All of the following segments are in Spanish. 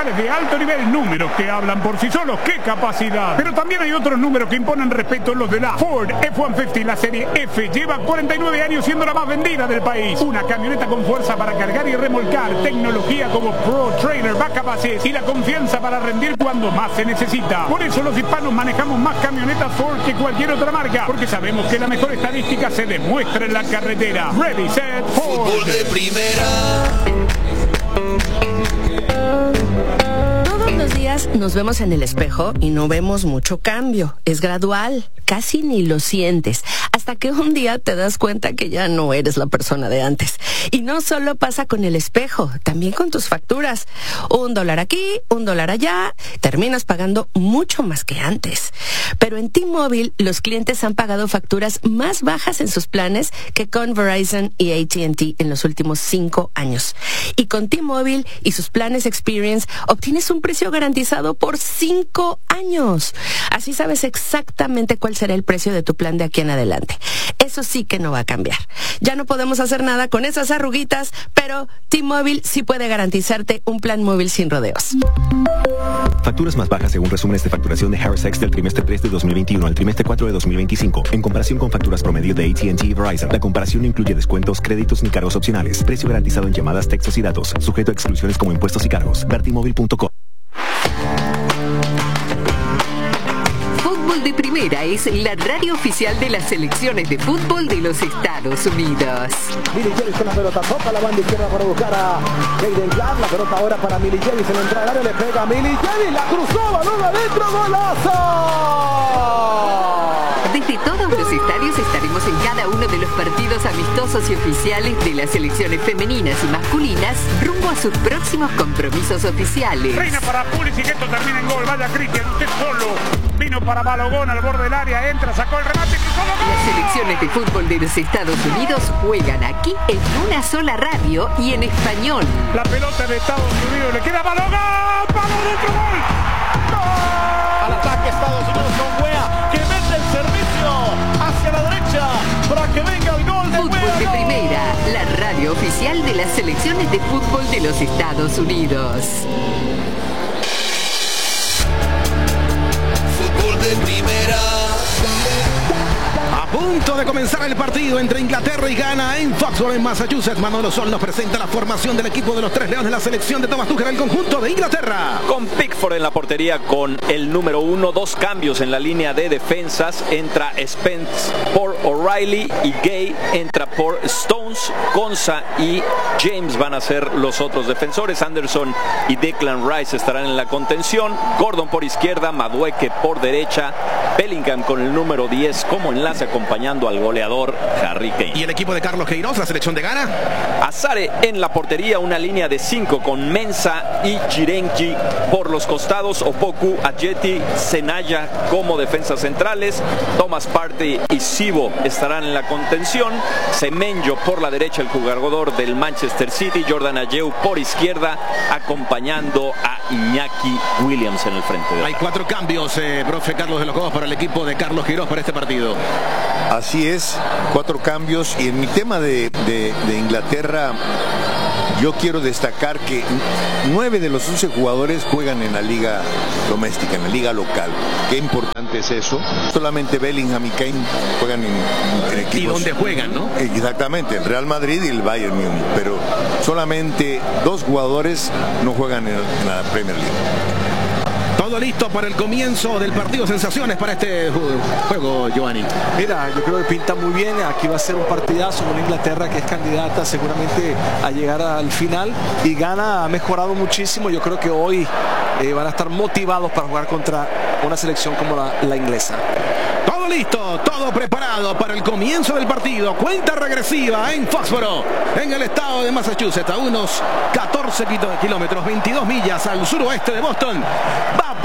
oficiales de alto nivel, números que hablan por sí solos. ¡Qué capacidad! Pero también hay otros números que imponen respeto, los de la Ford F-150, la serie F. Lleva 49 años siendo la más vendida del país. Una camioneta con fuerza para cargar y remolcar, tecnología como Pro Trailer, Backup y la confianza para rendir cuando más se necesita. Por eso los hispanos manejamos más camionetas Ford que cualquier otra marca, porque sabemos que la mejor estadística se demuestra en la carretera. Ready, set, Ford. Fútbol de primera. Todos los días nos vemos en el espejo y no vemos mucho cambio. Es gradual, casi ni lo sientes, hasta que un día te das cuenta que ya no eres la persona de antes. Y no solo pasa con el espejo, también con tus facturas. $1 aquí, $1 allá, terminas pagando mucho más que antes. Pero en T-Mobile, los clientes han pagado facturas más bajas en sus planes que con Verizon y AT&T en los últimos 5 años. Y con T-Mobile y sus planes Experience, obtienes un precio garantizado por 5 años. Así sabes exactamente cuál será el precio de tu plan de aquí en adelante. Eso sí que no va a cambiar. Ya no podemos hacer nada con esas arruguitas, pero T-Mobile sí puede garantizarte un plan móvil sin rodeos. Facturas más bajas según resúmenes de facturación de Harris X del trimestre 3 de 2021 al trimestre 4 de 2025. En comparación con facturas promedio de AT&T y Verizon, la comparación no incluye descuentos, créditos ni cargos opcionales. Precio garantizado en llamadas, textos y datos. Sujeto a exclusiones como impuestos y cargos. Ver T-Mobile.com. Fútbol de Primera es la radio oficial de las selecciones de fútbol de los Estados Unidos. Millie Javis con la pelota, toca la banda izquierda para buscar a Jaden Clark. La pelota ahora para Millie Javis en la entrada del área, le pega a Millie Javis, la cruzó, balón adentro, golazo. Desde todos los estadios estaremos en cada uno de los partidos amistosos y oficiales de las selecciones femeninas y masculinas rumbo a sus próximos compromisos oficiales. Reina para Pulisic, que esto termina en gol. Vaya Cristian, usted solo. Vino para Balogón al borde del área, entra, sacó el remate, cruzó el gol. Las selecciones de fútbol de los Estados Unidos juegan aquí en una sola radio y en español. La pelota de Estados Unidos le queda a Balogón. ¡Palo dentro, gol! ¡Gol! Al ataque Estados Unidos con Wea, que mete el servicio hacia la derecha para que venga el gol de Fútbol Wea. de Primera, la radio oficial de las selecciones de fútbol de los Estados Unidos. Fútbol de primera. A punto de comenzar el partido entre Inglaterra y Ghana en Foxborough, en Massachusetts. Manolo Sol nos presenta la formación del equipo de los Tres Leones de la selección de Thomas Tuchel, el conjunto de Inglaterra. Con Pickford en la portería con el número 1, 2 cambios en la línea de defensas. Entra Spence por O'Reilly y Gay entra por Stones. Konsa y James van a ser los otros defensores. Anderson y Declan Rice estarán en la contención. Gordon por izquierda, Madueke por derecha. Bellingham con el número 10 como enlace acompañando al goleador Harry Kane. Y el equipo de Carlos Queiroz, la selección de Ghana. Azare en la portería, una línea de 5 con Mensah y Chirengi por los costados, Opoku, Ajeti, Senaya como defensas centrales, Thomas Partey y Sibo estarán en la contención, Semenyo por la derecha, el jugador del Manchester City, Jordan Ayew por izquierda acompañando a Iñaki Williams en el frente. Hay 4 cambios, profe Carlos de los Cobos, para el equipo de Carlos Queiroz para este partido. Así es, 4 cambios. Y en mi tema de Inglaterra, yo quiero destacar que 9 de los 11 jugadores juegan en la liga doméstica, en la liga local. Qué importante es eso. Solamente Bellingham y Kane juegan en equipos. ¿Y dónde juegan, no? Exactamente, el Real Madrid y el Bayern Múnich. Pero solamente 2 jugadores no juegan en la Premier League. Todo listo para el comienzo del partido. Sensaciones para este juego, Giovanni. Mira, yo creo que pinta muy bien. Aquí va a ser un partidazo con Inglaterra, que es candidata seguramente a llegar al final. Y Ghana ha mejorado muchísimo. Yo creo que hoy van a estar motivados para jugar contra una selección como la inglesa. Todo listo, todo preparado para el comienzo del partido. Cuenta regresiva en Foxborough, en el estado de Massachusetts, a unos 14 kilómetros, 22 millas al suroeste de Boston. Va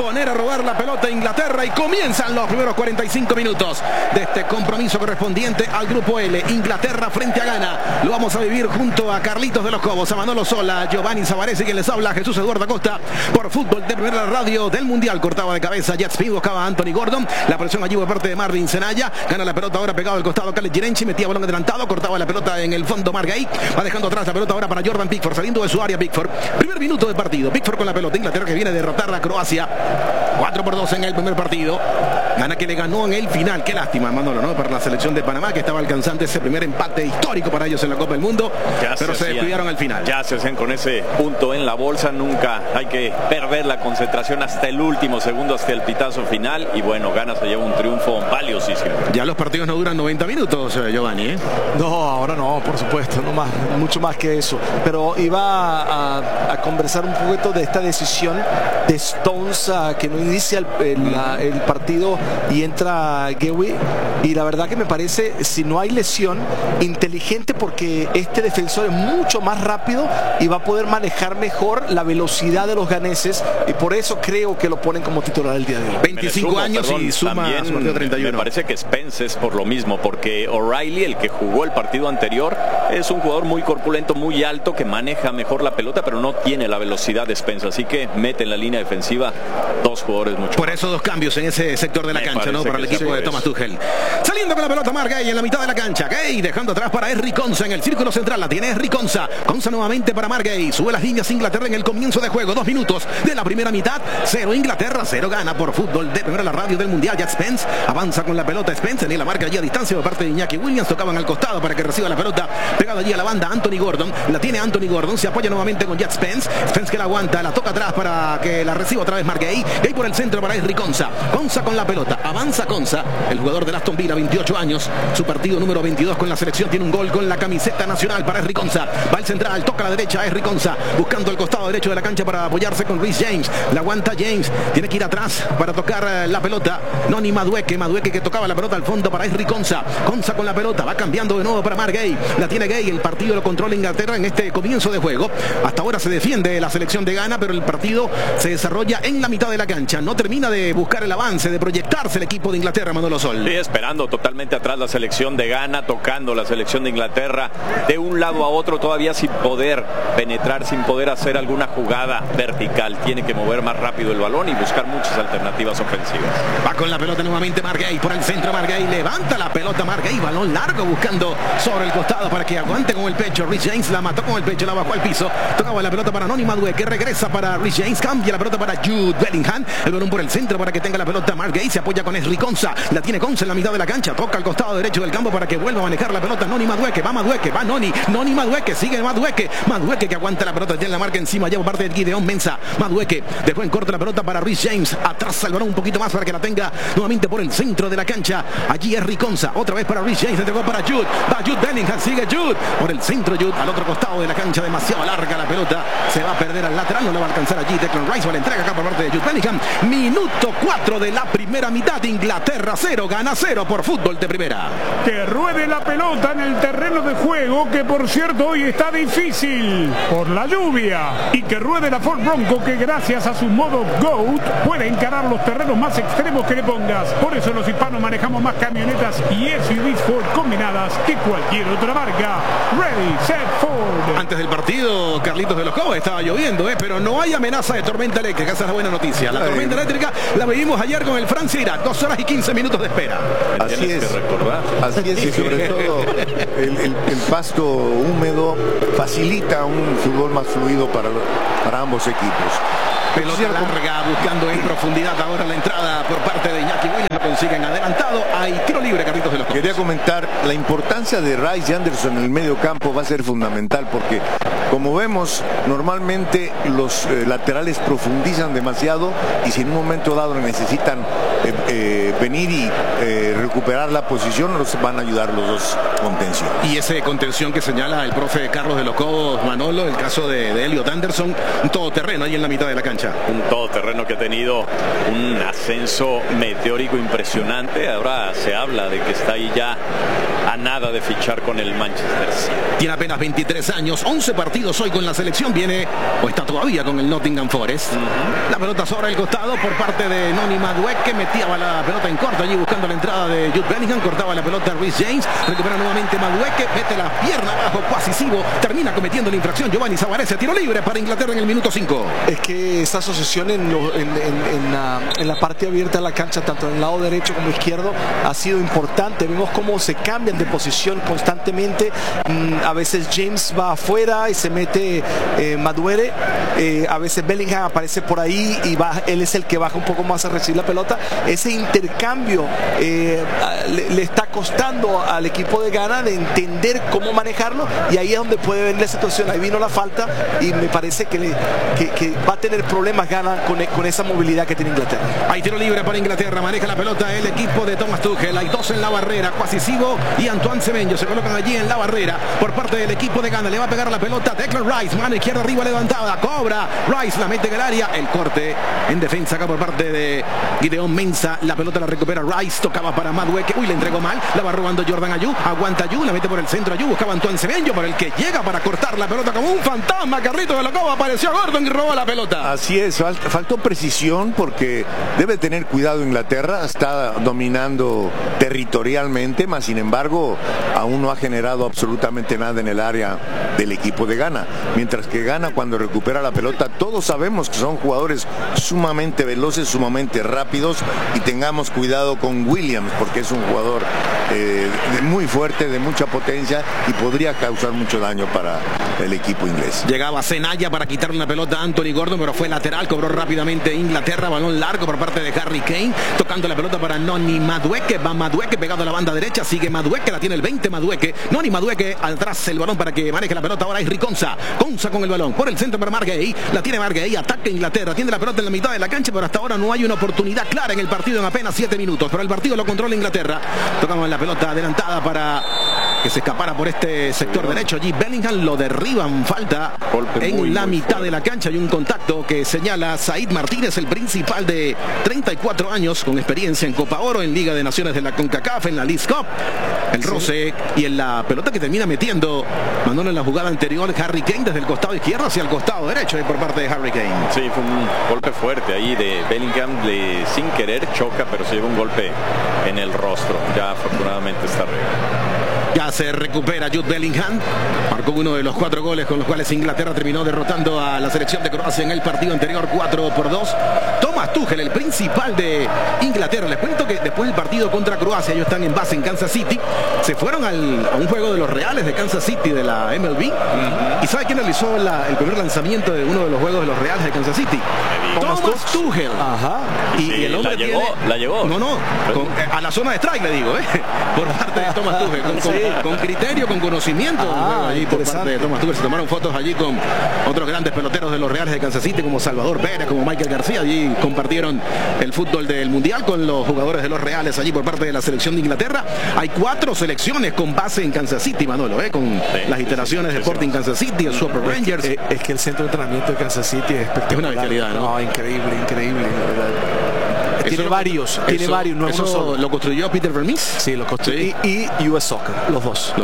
poner a rodar la pelota Inglaterra y comienzan los primeros 45 minutos de este compromiso correspondiente al grupo L. Inglaterra frente a Ghana. Lo vamos a vivir junto a Carlitos de los Cobos, a Manolo Sola, a Giovanni Savarese, quien les habla, Jesús Eduardo Acosta, por Fútbol de Primera Radio del Mundial. Cortaba de cabeza Jet Speed, buscaba a Anthony Gordon, la presión allí por parte de Marvin Senaya, gana la pelota ahora pegado al costado Khaled Girenchi, metía balón adelantado, cortaba la pelota en el fondo Margay, va dejando atrás la pelota ahora para Jordan Pickford, saliendo de su área Pickford. Primer minuto de partido, Pickford con la pelota, Inglaterra que viene a derrotar a Croacia 4-2 en el primer partido. Ghana que le ganó en el final, qué lástima, Manolo, ¿no? Para la selección de Panamá, que estaba alcanzando ese primer empate histórico para ellos en la Copa del Mundo, pero se descuidaron al final. Ya se hacían con ese punto en la bolsa, nunca hay que perder la concentración hasta el último segundo, hasta el pitazo final, y bueno, Ghana se lleva un triunfo valiosísimo. Ya los partidos no duran 90 minutos, Giovanni, ¿eh? No, ahora no, por supuesto, no más, mucho más que eso. Pero iba a conversar un poquito de esta decisión de Stones, que no inicia el partido y entra Gewi, y la verdad que me parece, si no hay lesión, inteligente, porque este defensor es mucho más rápido y va a poder manejar mejor la velocidad de los ganeses, y por eso creo que lo ponen como titular el día de hoy. 25 años y suma también, su partido 31. Me parece que Spence es por lo mismo, porque O'Reilly, el que jugó el partido anterior, es un jugador muy corpulento, muy alto, que maneja mejor la pelota, pero no tiene la velocidad de Spence, así que mete en la línea defensiva dos jugadores mucho por más. eso dos cambios en ese sector de la cancha, ¿no? Para el equipo de Thomas Tuchel. Saliendo con la pelota Mark Gay en la mitad de la cancha. Gay dejando atrás para Henry Konsa en el círculo central. La tiene Henry Konsa. Konsa nuevamente para Mark Gay. Sube las líneas Inglaterra en el comienzo de juego. 2 minutos de la primera mitad. 0 Inglaterra, 0 Ghana por Fútbol de Primera Radio del Mundial. Ya Spence avanza con la pelota. Spence ni la marca allí a distancia por parte de Iñaki Williams. Tocaban al costado para que reciba la pelota. Pegado allí a la banda Anthony Gordon. La tiene Anthony Gordon. Se apoya nuevamente con Jet Spence. Spence que la aguanta. La toca atrás para que la reciba otra vez Mark Gay. Gay por el centro para Henry Konsa. Konsa con la pelota. Avanza Konsa. El jugador de Aston Villa, 28 años. Su partido número 22 con la selección. Tiene un gol con la camiseta nacional para Henry Konsa. Va al central. Toca a la derecha Henry Konsa. Buscando el costado derecho de la cancha para apoyarse con Reece James. La aguanta James. Tiene que ir atrás para tocar la pelota. Noni Madueke. Madueke que tocaba la pelota al fondo para Henry Konsa. Konsa con la pelota. Va cambiando de nuevo para Mark Gay. La tiene Gay. El partido lo controla Inglaterra en este comienzo de juego. Hasta ahora se defiende la selección de Ghana, pero el partido se desarrolla en la mitad de la cancha. No termina de buscar el avance, de proyectarse el equipo de Inglaterra, Manolo Sol. Sí, esperando totalmente atrás la selección de Ghana, tocando la selección de Inglaterra de un lado a otro, todavía sin poder penetrar, sin poder hacer alguna jugada vertical. Tiene que mover más rápido el balón y buscar muchas alternativas ofensivas. Va con la pelota nuevamente Mark Gay por el centro. Mark Gay levanta la pelota. Mark Gay, balón largo buscando sobre el costado para que aguante con el pecho. Reece James la mató con el pecho, la bajó al piso. Tocaba la pelota para Noni Madueke, que regresa para Reece James, cambia la pelota para Jude Bellingham. El balón por el centro para que tenga la pelota Mark Gay. Se apoya con Henry Konsa. La tiene Konsa en la mitad de la cancha. Toca al costado derecho del campo para que vuelva a manejar la pelota Noni Madueke. Va Madueke, va Noni Madueke, sigue Madueke. Madueke que aguanta la pelota, tiene la marca encima ya por parte de Gideon Mensah. Madueke después corta la pelota para Reece James. Atrás el balón un poquito más para que la tenga nuevamente por el centro de la cancha. Allí Henry Konsa. Otra vez para Reece James. Entregó para Jude. Va Jude Bellingham. Sigue Jude. Por el centro Jude. Al otro costado de la cancha. Demasiado larga la pelota. Se va a perder al lateral. No le va a alcanzar allí Declan Rice. La entrega acá por parte de Jude Bellingham. Minuto 4 de la primera mitad. Inglaterra 0, Ghana 0 por Fútbol de Primera. Que ruede la pelota en el terreno de juego, que por cierto hoy está difícil por la lluvia. Y que ruede la Ford Bronco, que gracias a su modo GOAT puede encarar los terrenos más extremos que le pongas. Por eso los hispanos manejamos más camionetas y SUVs Ford combinadas que cualquier otra marca. Ready, set, Ford. Antes del partido, Carlitos de los Cobos, estaba lloviendo, pero no hay amenaza de tormenta eléctrica. Esa es la buena noticia. La tormenta eléctrica la vivimos ayer con el France Irak. 2 horas y 15 minutos de espera. Así es, así es, y sobre todo el pasto húmedo facilita un fútbol más fluido para ambos equipos. Pelota larga, buscando en profundidad ahora la entrada por parte de Iñaki Williams. Lo consiguen adelantado. Hay tiro libre, Carlitos de los Cobos. Quería comentar, la importancia de Rice y Anderson en el medio campo va a ser fundamental, porque como vemos, normalmente los laterales profundizan demasiado y si en un momento dado necesitan venir y recuperar la posición, nos van a ayudar los dos contención. Y ese contención que señala el profe Carlos de los Cobos, Manolo, el caso de Elliot Anderson, un todoterreno ahí en la mitad de la cancha. Un todoterreno que ha tenido un ascenso meteórico impresionante. Ahora se habla de que está ahí ya a nada de fichar con el Manchester City. Tiene apenas 23 años, 11 partidos hoy con la selección. Viene o está todavía con el Nottingham Forest. La pelota sobre el costado por parte de Noni Madueke. Metía la pelota en corto allí buscando la entrada de Jude Bellingham. Cortaba la pelota Reece James. Recupera nuevamente Madueke. Mete la pierna abajo, Quasisivo. Termina cometiendo la infracción Giovanni Savarese. Tiro libre para Inglaterra en el minuto 5. Es que esa asociación en la parte abierta de la cancha, tanto en el lado derecho como izquierdo, ha sido importante. Vemos cómo se cambian de posición constantemente. A veces James va afuera y se mete Madueke. A veces Bellingham aparece por ahí y él es el que baja un poco más a recibir la pelota. Ese intercambio le está costando al equipo de Ghana de entender cómo manejarlo, y ahí es donde puede ver la situación. Ahí vino la falta y me parece que va a tener problemas Ghana con esa movilidad que tiene Inglaterra. Hay tiro libre para Inglaterra, maneja la pelota el equipo de Thomas Tuchel. Hay dos en la barrera, Quasisivo y Antoine Semenyo se colocan allí en la barrera por parte del equipo de Ghana. Le va a pegar la pelota Declan Rice, mano izquierda arriba levantada, cobra Rice, la mete en el área, el corte en defensa acá por parte de Gideon Mensah. La pelota la recupera Rice, tocaba para Madueke, le entregó mal, la va robando Jordan Ayew, aguanta Ayew, la mete por el centro Ayew, buscaba Antoine Semenyo, por el que llega para cortar la pelota como un fantasma. Carrito de la Coba, apareció Gordon y robó la pelota. Así es, faltó precisión porque debe tener cuidado Inglaterra, está dominando territorialmente, mas sin embargo aún no ha generado absolutamente nada en el área del equipo de Ghana, mientras que Ghana, cuando recupera la pelota, todos sabemos que son jugadores sumamente veloces, sumamente rápidos, y tengamos cuidado con Williams porque es un jugador muy fuerte, de mucha potencia, y podría causar mucho daño para el equipo inglés. Llegaba Zenaya para quitarle una pelota a Anthony Gordon, pero fue lateral, cobró rápidamente Inglaterra, balón largo por parte de Harry Kane, tocando la pelota para Noni Madueke. Va Madueke pegado a la banda derecha, sigue Madueke, la tiene el 20 Madueke, Noni Madueke atrás el balón para que maneje la pelota. Ahora es Riconza, Conza con el balón por el centro para Margay, la tiene Margay, ataca Inglaterra, tiene la pelota en la mitad de la cancha, pero hasta ahora no hay una oportunidad clara en el partido en apenas 7 minutos, pero el partido lo controla Inglaterra. Tocamos la pelota adelantada para que se escapara por este sector derecho. Allí Bellingham lo derriban, falta en la mitad de la cancha. Hay un contacto que señala Said Martínez, el principal de 34 años con experiencia en Copa Oro, en Liga de Naciones de la CONCACAF, en la Leagues Cup. El roce y en la pelota que termina metiendo Manolo en la jugada anterior, Harry Kane desde el costado izquierdo hacia el costado derecho por parte de Harry Kane. Sí, fue un golpe fuerte ahí de Bellingham, sin querer choca, pero se lleva un golpe en el rostro. Ya afortunadamente está arriba. Ya se recupera Jude Bellingham. Marcó uno de los 4 goles con los cuales Inglaterra terminó derrotando a la selección de Croacia en el partido anterior 4-2. Thomas Tuchel, el principal de Inglaterra. Les cuento que después del partido contra Croacia, ellos están en base en Kansas City, se fueron a un juego de los Reales de Kansas City de la MLB. ¿Y sabe quién realizó el primer lanzamiento de uno de los juegos de los Reales de Kansas City? Thomas Tuchel. Ajá. Y el hombre la llevó. No, a la zona de strike, le digo, por parte de Thomas Tuchel. Con criterio, con conocimiento. Allí por parte de Thomas Tuchel se tomaron fotos allí con otros grandes peloteros de los Reales de Kansas City, como Salvador Pérez, como Michael García. Allí compartieron el fútbol del Mundial con los jugadores de los Reales allí por parte de la selección de Inglaterra. Hay 4 selecciones con base en Kansas City, Manolo, con las instalaciones de Sporting Kansas City, el Super Rangers. Es que el centro de entrenamiento de Kansas City es espectacular. Es una bestialidad, ¿no? Increíble, de verdad. Tiene varios, no es uno solo. ¿Lo construyó Peter Vermees? Sí, lo construyó. Sí. Y US Soccer, los dos.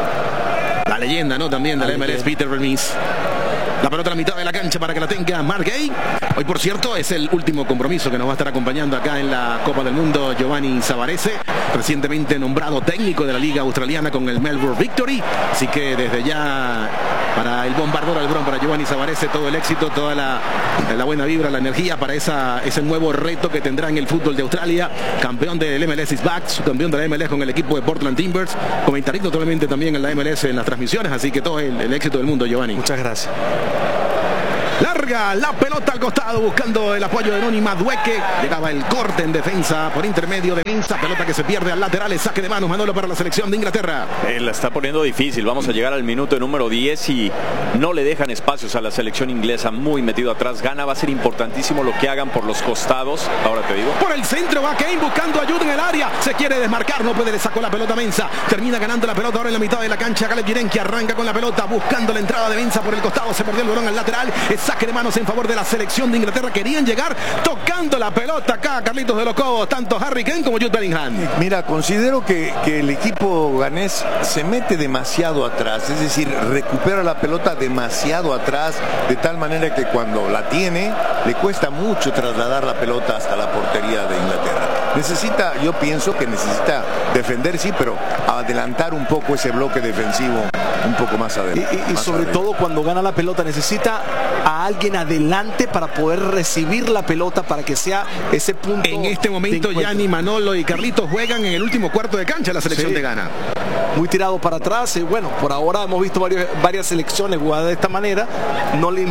La leyenda, ¿no? También de la MLS, Peter Vermees. La pelota a la mitad de la cancha para que la tenga Margay. Hoy, por cierto, es el último compromiso que nos va a estar acompañando acá en la Copa del Mundo Giovanni Savarese, recientemente nombrado técnico de la Liga Australiana con el Melbourne Victory. Así que desde ya, para el bombardero Albrón, para Giovanni Savarese, todo el éxito, toda la buena vibra, la energía para ese nuevo reto que tendrá en el fútbol de Australia. Campeón del MLS is back, subcampeón de la MLS con el equipo de Portland Timbers, comentarista totalmente también en la MLS en las transmisiones, así que todo el éxito del mundo, Giovanni. Muchas gracias. Larga la pelota al costado buscando el apoyo de Noni Madueke. Llegaba el corte en defensa por intermedio de Mensah. Pelota que se pierde al lateral. El saque de manos, Manolo, para la selección de Inglaterra. La está poniendo difícil. Vamos a llegar al minuto número 10 y no le dejan espacios a la selección inglesa, muy metido atrás. Ghana va a ser importantísimo lo que hagan por los costados. Ahora te digo. Por el centro va Kane buscando ayuda en el área. Se quiere desmarcar, no puede, le sacó la pelota Mensah. Termina ganando la pelota ahora en la mitad de la cancha. Caleb Diren, que arranca con la pelota buscando la entrada de Mensah por el costado. Se perdió el balón al lateral. Es saque de manos en favor de la selección de Inglaterra. Querían llegar tocando la pelota acá, Carlitos de los Cobos, tanto Harry Kane como Jude Bellingham. Mira, considero que el equipo ganés se mete demasiado atrás, es decir, recupera la pelota demasiado atrás, de tal manera que cuando la tiene, le cuesta mucho trasladar la pelota hasta la portería de Inglaterra. Yo pienso que necesita defender, sí, pero adelantar un poco ese bloque defensivo un poco más adelante. Y sobre todo cuando gana la pelota necesita a alguien adelante para poder recibir la pelota, para que sea ese punto. En este momento Gianni, Manolo y Carlitos juegan en el último cuarto de cancha la selección de Ghana. Muy tirado para atrás. Y bueno, por ahora hemos visto varias selecciones jugadas de esta manera. No le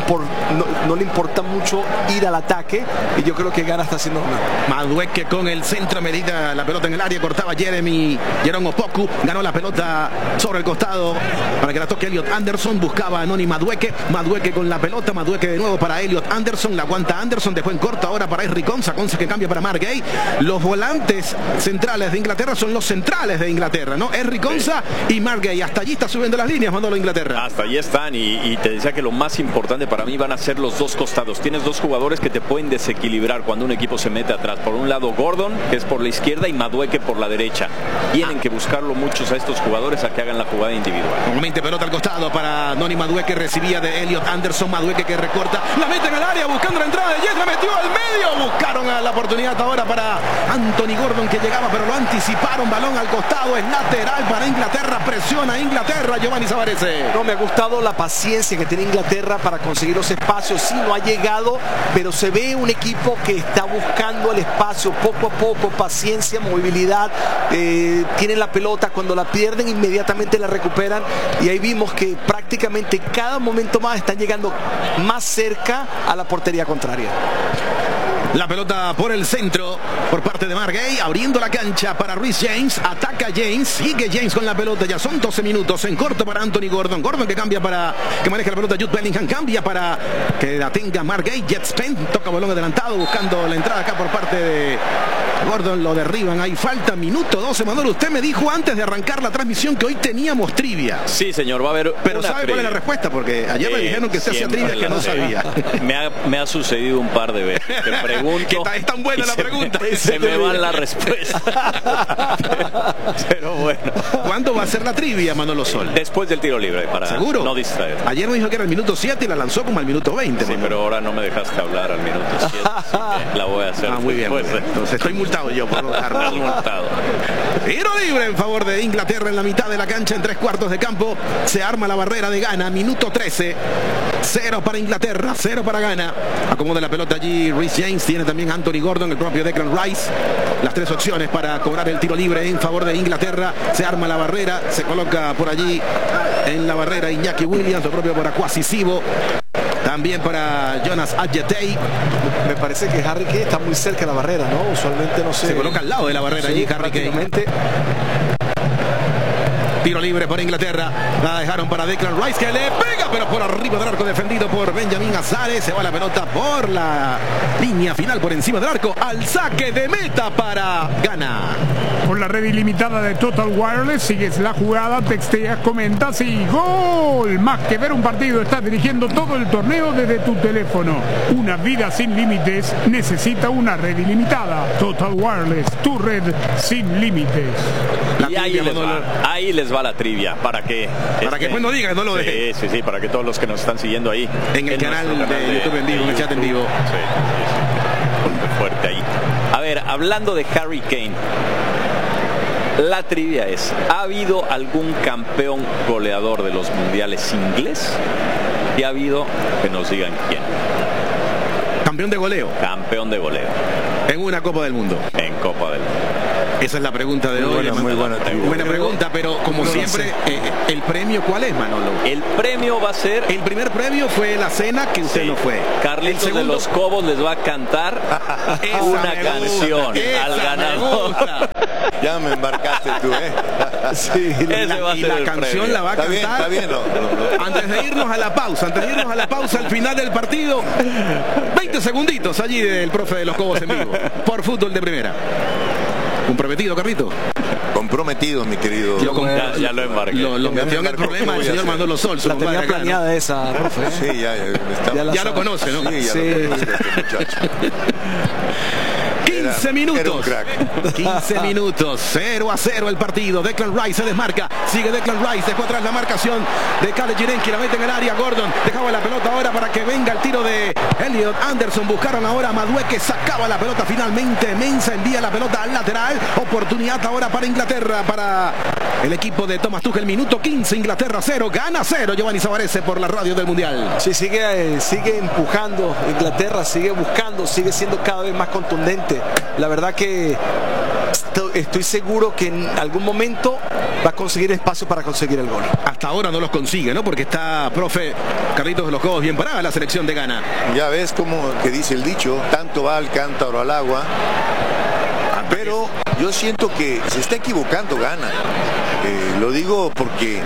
importa mucho ir al ataque, y yo creo que Ghana está haciendo nada. Madueke con el centro, medida la pelota en el área, cortaba Jerome Opoku, ganó la pelota sobre el costado para que la toque Elliot Anderson, buscaba a Noni Madueke con la pelota, Madueke de nuevo para Elliot Anderson, la aguanta Anderson, dejó en corto ahora para Henry Konsa que cambia para Mark Gay. Los volantes centrales de Inglaterra son los centrales de Inglaterra, ¿no? Henry Konsa y Mark Gay, hasta allí está subiendo las líneas, Manolo, Inglaterra. Hasta allí están, y te decía que lo más importante para mí van a ser los dos costados. Tienes dos jugadores que te pueden desequilibrar cuando un equipo se mete atrás. Por un lado Gordon, que es por la izquierda, y Madueke por la derecha. Tienen que buscarlo muchos a estos jugadores a que hagan la jugada individual. Nuevamente pelota al costado para Noni Madueke, recibía de Elliot Anderson, Madueke que recorta, la mete en el área buscando la entrada de Jet, la metió al medio, buscaron a la oportunidad ahora para Anthony Gordon, que llegaba pero lo anticiparon, balón al costado, es lateral para Inglaterra, presiona a Inglaterra, Giovanni Savarese. No, me ha gustado la paciencia que tiene Inglaterra para conseguir los espacios. Sí, no ha llegado, pero se ve un equipo que está buscando el espacio poco a poco, paciencia, movilidad, tienen la pelota, cuando la pierden inmediatamente la recuperan, y ahí vimos que prácticamente cada momento más están llegando más cerca a la portería contraria. La pelota por el centro por parte de Mark Gay, abriendo la cancha para Reece James, ataca James, sigue James con la pelota, ya son 12 minutos, en corto para Anthony Gordon, que cambia para que maneje la pelota, Jude Bellingham cambia para que la tenga Mark Gay, Jet Spence toca balón adelantado buscando la entrada acá por parte de Gordon, lo derriban, ahí falta minuto 12, Manolo, usted me dijo antes de arrancar la transmisión que hoy teníamos trivia. Sí, señor, va a haber. Pero ¿sabe cuál es la respuesta? Porque ayer me dijeron que se hacía trivia que no sabía. Me ha sucedido un par de veces. Te pregunto. Es tan buena la pregunta. Se me van la respuesta. Pero bueno. ¿Cuándo va a ser la trivia, Manolo Sol? Después del tiro libre, para ¿seguro? No distraer. Ayer me dijo que era el minuto 7 y la lanzó como al minuto 20. Sí, pero ahora no me dejaste hablar al minuto 7. La voy a hacer. Muy bien. Entonces estoy multado yo por dejarlo. Multado. Tiro libre en favor de Inglaterra en la mitad de la cancha, en 3/4 de campo. Se arma la barrera de Ghana. Minuto 13. 0 para Inglaterra, 0 para Ghana. Acomoda la pelota allí Reece James, tiene también Anthony Gordon, el propio Declan Rice. Las tres opciones para cobrar el tiro libre en favor de Inglaterra. Se arma la barrera, se coloca por allí en la barrera Iñaki Williams, lo propio para Kwasi Sibo. También para Jonas Adjetey. Me parece que Harry Kane está muy cerca de la barrera, ¿no? Usualmente no sé. Se coloca al lado de la barrera allí Harry Kane. Tiro libre por Inglaterra. La dejaron para Declan Rice, que le pega, pero por arriba del arco, defendido por Benjamin Azares. Se va la pelota por la línea final, por encima del arco, al saque de meta para Ghana. Con la red ilimitada de Total Wireless, sigues la jugada, texteas, comentas y ¡gol! Más que ver un partido, estás dirigiendo todo el torneo desde tu teléfono. Una vida sin límites necesita una red ilimitada. Total Wireless, tu red sin límites. Y ahí les va la trivia, para que después no digan, no lo dejen. Sí, para que todos los que nos están siguiendo ahí en el canal de YouTube en vivo, en el chat en vivo. Sí. Muy fuerte ahí. A ver, hablando de Harry Kane, la trivia es: ¿ha habido algún campeón goleador de los mundiales inglés? Y ha habido, que nos digan quién. Campeón de goleo. Campeón de goleo. En una Copa del Mundo. En Copa del Mundo. Esa es la pregunta de hoy. Muy buena pregunta, pero como siempre, ¿el premio cuál es, Manolo? El premio va a ser... El primer premio fue la cena, que usted no fue. Carlitos de los Cobos les va a cantar una canción al ganador. Ya me embarcaste tú, ¿eh? Sí, la canción la va a cantar. Está bien. Antes de irnos a la pausa, al final del partido, 20 segunditos allí del profe de los Cobos en vivo, por Fútbol de Primera. ¿Comprometido, Carlito? Comprometido, mi querido. Ya lo embarqué. Lo metió en el problema el señor Manolo Sol. La tenía planeada, ¿no? Esa, profe. Sí, ya lo conoce, ¿no? Sí, ya lo conoce este muchacho. 15 minutos. Era un crack. 15 minutos. 0-0 el partido. Declan Rice se desmarca. Sigue Declan Rice. Dejó atrás la marcación de Kale Jirenki. La mete en el área. Gordon dejaba la pelota ahora para que venga el tiro de Elliot Anderson. Buscaron ahora a Madueque. Sacaba la pelota finalmente. Mensah envía la pelota al lateral. Oportunidad ahora para Inglaterra. Para el equipo de Thomas Tuchel. Minuto 15. Inglaterra 0. Gana 0. Giovanni Savarese por la radio del Mundial. Sí, sigue empujando. Inglaterra sigue buscando. Sigue siendo cada vez más contundente. La verdad que estoy seguro que en algún momento va a conseguir espacio para conseguir el gol. Hasta ahora no los consigue, ¿no? Porque está, profe Carlitos de los Cobos, bien parada la selección de Ghana. Ya ves como que dice el dicho, tanto va el cántaro al agua. Pero yo siento que se está equivocando Ghana. Lo digo porque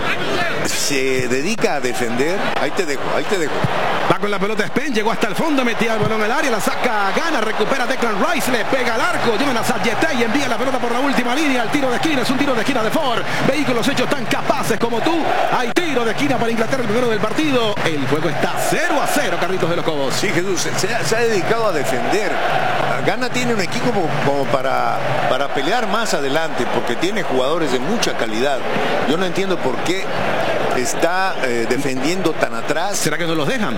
se dedica a defender. Ahí te dejo. Va con la pelota Spence, llegó hasta el fondo, metía el balón al área, la saca Ghana, recupera Declan Rice, le pega al arco, llevan a Sayete y envía la pelota por la última línea. El tiro de esquina, es un tiro de esquina de Ford. Vehículos hechos tan capaces como tú. Hay tiro de esquina para Inglaterra, el primero del partido. El juego está 0-0, Carlitos de los Cobos. Sí, Jesús, se ha dedicado a defender. Ghana tiene un equipo como para pelear más adelante, porque tiene jugadores de mucha calidad. Yo no entiendo por qué está defendiendo tan atrás. ¿Será que no los dejan?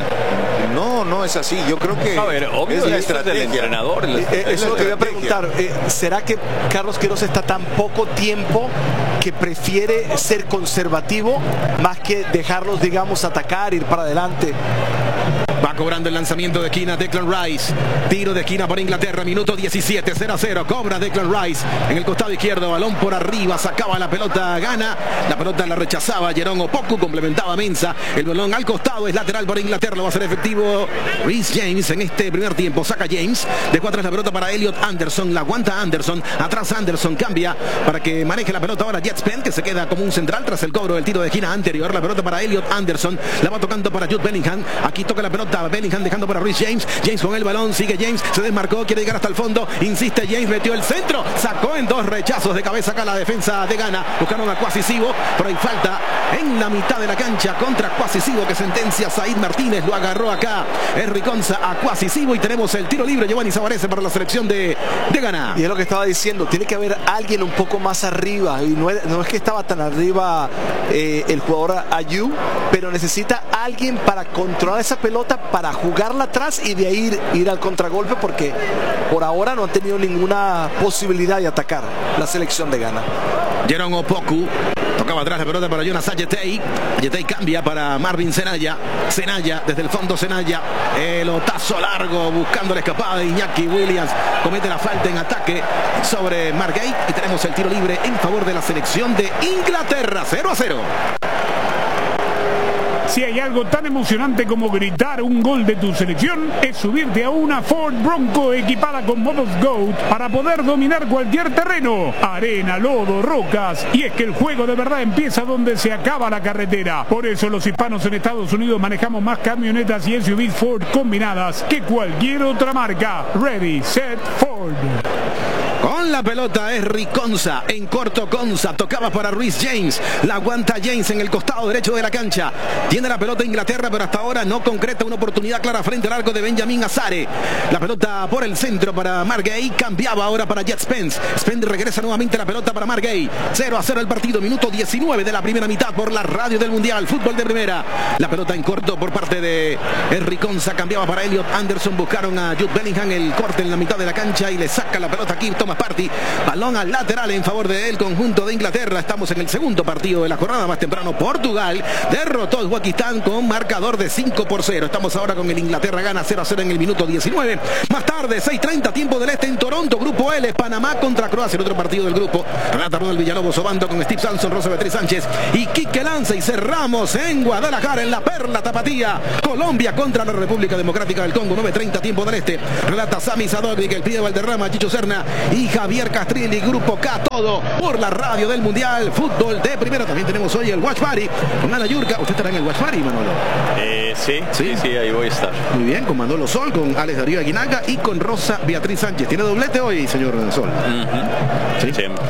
No es así. Yo creo que es la estrategia del entrenador. Eso es lo que voy a preguntar. ¿Será que Carlos Queiroz está tan poco tiempo que prefiere ser conservativo más que dejarlos, digamos, atacar, ir para adelante? Va cobrando el lanzamiento de esquina Declan Rice. Tiro de esquina por Inglaterra. Minuto 17, 0-0. Cobra Declan Rice en el costado izquierdo. Balón por arriba. Sacaba la pelota Ghana. La pelota la rechazaba Jerón Opoku. Complementaba Mensah. El balón al costado es lateral por Inglaterra. Lo va a hacer efectivo Reece James en este primer tiempo. Saca James. Dejó atrás la pelota para Elliot Anderson. La aguanta Anderson. Atrás Anderson cambia para que maneje la pelota ahora Jet Spence, que se queda como un central tras el cobro del tiro de esquina anterior. La pelota para Elliot Anderson. La va tocando para Jude Bellingham. Aquí toca la pelota Bellingham dejando para Reece James. James con el balón, sigue James, se desmarcó, quiere llegar hasta el fondo, insiste James, metió el centro, sacó en dos rechazos de cabeza acá la defensa de Ghana. Buscaron a Kwasi Sibo, pero hay falta en la mitad de la cancha contra Kwasi Sibo, que sentencia Said Martínez. Lo agarró acá Henry Konsa a Kwasi Sibo y tenemos el tiro libre. Giovanni Savarese para la selección de Ghana. Y es lo que estaba diciendo, tiene que haber alguien un poco más arriba, y no es que estaba tan arriba el jugador Ayew, pero necesita alguien para controlar esa pelota, para jugarla atrás y de ahí ir al contragolpe, porque por ahora no han tenido ninguna posibilidad de atacar la selección de Ghana. Jerón Opoku tocaba atrás la pelota para Jonas Ayetey. Ayetey cambia para Marvin Senaya. Senaya, desde el fondo Senaya. El otazo largo buscando la escapada de Iñaki Williams. Comete la falta en ataque sobre Margate y tenemos el tiro libre en favor de la selección de Inglaterra. 0-0. Si hay algo tan emocionante como gritar un gol de tu selección, es subirte a una Ford Bronco equipada con modos GOAT para poder dominar cualquier terreno, arena, lodo, rocas. Y es que el juego de verdad empieza donde se acaba la carretera. Por eso los hispanos en Estados Unidos manejamos más camionetas y SUVs Ford combinadas que cualquier otra marca. Ready, set, Ford. Con la pelota es Riconza, en corto Konsa, tocaba para Reece James, la aguanta James en el costado derecho de la cancha, tiene la pelota Inglaterra, pero hasta ahora no concreta una oportunidad clara frente al arco de Benjamin Azare. La pelota por el centro para Margay, cambiaba ahora para Jet Spence. Spence regresa nuevamente la pelota para Margay. 0-0 el partido, minuto 19 de la primera mitad por la radio del Mundial, Fútbol de Primera. La pelota en corto por parte de Riconza, cambiaba para Elliot Anderson, buscaron a Jude Bellingham, el corte en la mitad de la cancha y le saca la pelota aquí Thomas Partey. Balón al lateral en favor del conjunto de Inglaterra. Estamos en el segundo partido de la jornada. Más temprano Portugal derrotó a Uzbekistán con marcador de 5-0. Estamos ahora con el Inglaterra gana 0-0 en el minuto 19. Más tarde 6:30 tiempo del este en Toronto, grupo L, Panamá contra Croacia, el otro partido del grupo. Renata Ronald Villalobos Obando con Steve Samson, Rosa Beatriz Sánchez y Quique Lanza, y cerramos en Guadalajara en la Perla Tapatía, Colombia contra la República Democrática del Congo. 9:30 tiempo del este. Relata Sami Sadovnik, el pie de Valderrama, Chicho Serna y y Javier Castrilli, Grupo K, todo por la radio del Mundial Fútbol de Primera. También tenemos hoy el Watch Party con Ana Yurka. ¿Usted estará en el Watch Party, Manolo? Sí, ahí voy a estar. Muy bien, con Manolo Sol, con Alex Darío Aguinaga y con Rosa Beatriz Sánchez. ¿Tiene doblete hoy, señor Sol? ¿Sí? Siempre.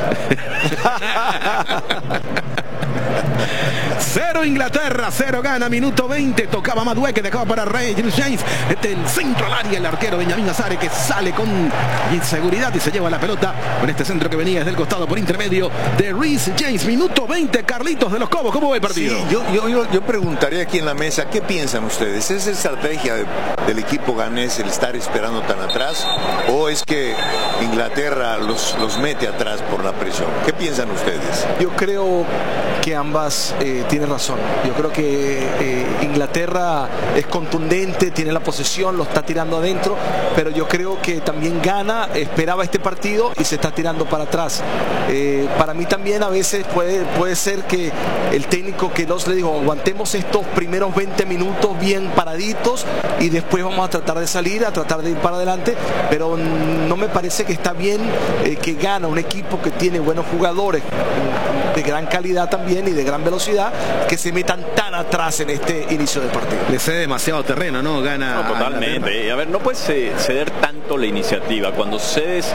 0 Inglaterra, 0 Ghana, minuto 20. Tocaba Madueke, dejaba para Rey James. El centro al área, el arquero Benjamín Azare, que sale con inseguridad y se lleva la pelota con este centro que venía desde el costado por intermedio de Reece James. Minuto 20, Carlitos de los Cobos. ¿Cómo va el partido? Sí, yo preguntaría aquí en la mesa, ¿qué piensan ustedes? ¿Es estrategia del equipo ganés el estar esperando tan atrás? ¿O es que Inglaterra los mete atrás por la presión? ¿Qué piensan ustedes? Yo creo que ambas tienen razón. Yo creo que Inglaterra es contundente, tiene la posesión, lo está tirando adentro, pero yo creo que también Ghana esperaba este partido y se está tirando para atrás. Para mí también a veces puede ser que el técnico que nos le dijo, aguantemos estos primeros 20 minutos bien paraditos y después vamos a tratar de salir, a tratar de ir para adelante, pero no me parece que está bien que Ghana, un equipo que tiene buenos jugadores de gran calidad también y de gran velocidad, que se metan tan atrás en este inicio del partido. Le cede demasiado terreno, ¿no? Gana. No, totalmente. A ver, no puedes ceder tanto la iniciativa. Cuando cedes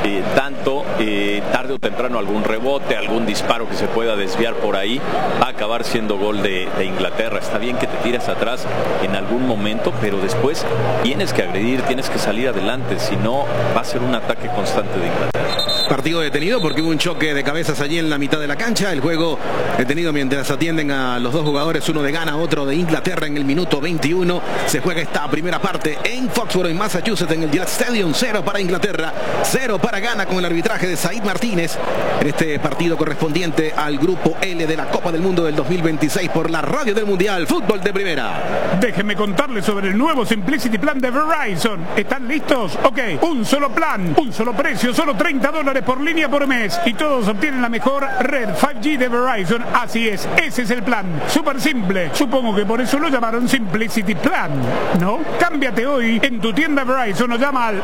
tanto, tarde o temprano algún rebote, algún disparo que se pueda desviar por ahí, va a acabar siendo gol de Inglaterra. Está bien que te tiras atrás en algún momento, pero después tienes que agredir, tienes que salir adelante, si no va a ser un ataque constante de Inglaterra. Partido detenido porque hubo un choque de cabezas allí en la mitad de la cancha. El juego detenido mientras atienden a los dos jugadores, uno de Ghana, otro de Inglaterra, en el minuto 21. Se juega esta primera parte en Foxborough, en Massachusetts, en el Gillette Stadium. 0 para Inglaterra, 0 para Ghana, con el arbitraje de Said Martínez en este partido correspondiente al grupo L de la Copa del Mundo del 2026 por la radio del Mundial Fútbol de Primera. Déjenme contarles sobre el nuevo Simplicity Plan de Verizon. ¿Están listos? Ok, un solo plan, un solo precio, solo $30 por línea por mes y todos obtienen la mejor red 5G de Verizon. Así es, ese es el plan, súper simple. Supongo que por eso lo llamaron Simplicity Plan, ¿no? Cámbiate hoy en tu tienda Verizon o llama al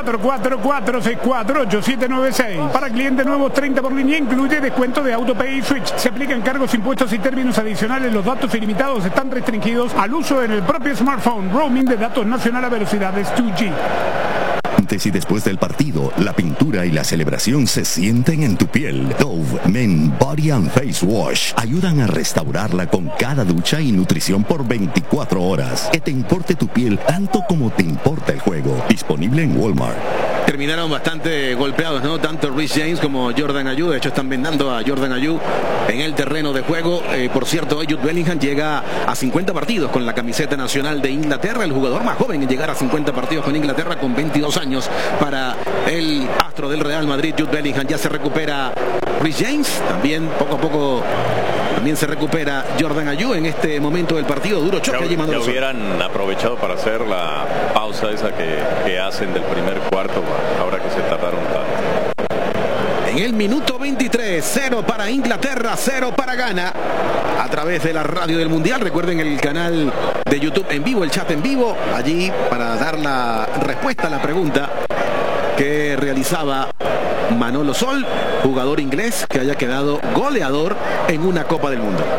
844-464-8796. Para clientes nuevos, 30 por línea, incluye descuento de AutoPay y Switch. Se aplican cargos, impuestos y términos adicionales. Los datos ilimitados están restringidos al uso en el propio smartphone. Roaming de datos nacional a velocidades 2G. Antes y después del partido, la pintura y la celebración se sienten en tu piel. Dove Men Body and Face Wash ayudan a restaurarla con cada ducha y nutrición por 24 horas. Que te importe tu piel tanto como te importa el juego. Disponible en Walmart. Terminaron bastante golpeados, ¿no? Tanto Reece James como Jordan Ayew. De hecho, están vendando a Jordan Ayew en el terreno de juego. Por cierto, Jude Bellingham llega a 50 partidos con la camiseta nacional de Inglaterra. El jugador más joven en llegar a 50 partidos con Inglaterra, con 22 años para el astro del Real Madrid, Jude Bellingham. Ya se recupera Reece James. También, poco a poco, también se recupera Jordan Ayew en este momento del partido. Duro choque allí, Manolo. Ya hubieran aprovechado para hacer la pausa esa que hacen del primer cuarto, ahora que se tardaron tanto. En el minuto 23, 0 para Inglaterra, 0 para Ghana. A través de la radio del Mundial. Recuerden el canal de YouTube en vivo, el chat en vivo, allí para dar la respuesta a la pregunta que realizaba Manolo Sol, jugador inglés que haya quedado goleador en una Copa del Mundo.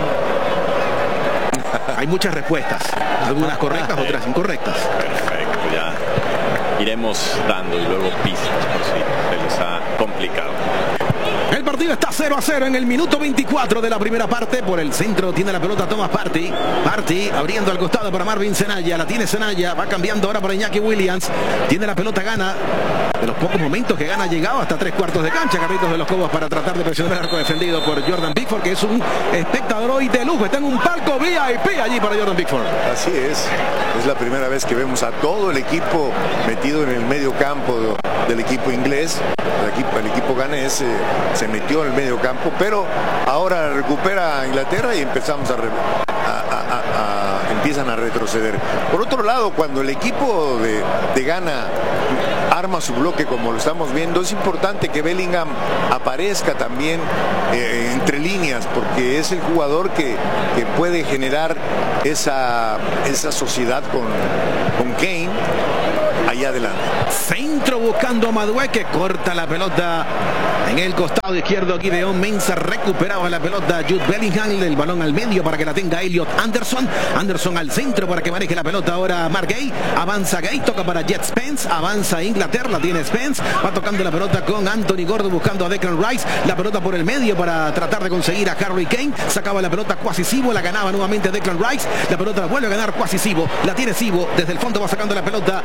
Hay muchas respuestas, algunas correctas, otras incorrectas. Perfecto, ya iremos dando y luego pistas por si se les ha complicado. El partido está 0-0 en el minuto 24 de la primera parte. Por el centro tiene la pelota Thomas Partey. Partey abriendo al costado para Marvin Senaya. La tiene Senaya. Va cambiando ahora para Iñaki Williams. Tiene la pelota Ghana. De los pocos momentos que Ghana ha llegado hasta 3/4 de cancha. Carritos de los Cobos para tratar de presionar el arco defendido por Jordan Pickford, que es un espectador hoy de lujo. Está en un palco VIP allí para Jordan Pickford. Así es. Es la primera vez que vemos a todo el equipo metido en el medio campo del equipo inglés. El equipo ganés se metió en el medio campo, pero ahora recupera Inglaterra y empezamos empiezan a retroceder. Por otro lado, cuando el equipo de Ghana arma su bloque como lo estamos viendo, es importante que Bellingham aparezca también entre líneas, porque es el jugador que puede generar esa sociedad con Kane. allá adelante. Centro buscando a Madueque, corta la pelota en el costado izquierdo. Gideon Mensah recuperaba la pelota. Jude Bellingham, el balón al medio para que la tenga Elliot Anderson. Anderson al centro para que maneje la pelota ahora Mark Gay. Avanza Gay, toca para Jet Spence. Avanza Inglaterra, la tiene Spence. Va tocando la pelota con Anthony Gordon buscando a Declan Rice. La pelota por el medio para tratar de conseguir a Harry Kane. Sacaba la pelota Kwasi Sibo, la ganaba nuevamente Declan Rice. La pelota la vuelve a ganar Kwasi Sibo. La tiene Sibo, desde el fondo va sacando la pelota